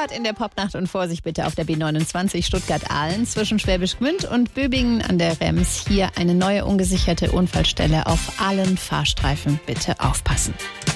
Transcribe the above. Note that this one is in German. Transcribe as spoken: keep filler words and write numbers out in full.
Stuttgart in der Popnacht und Vorsicht bitte auf der B neunundzwanzig Stuttgart-Ahlen zwischen Schwäbisch Gmünd und Böbingen an der Rems. Hier eine neue ungesicherte Unfallstelle auf allen Fahrstreifen. Bitte aufpassen.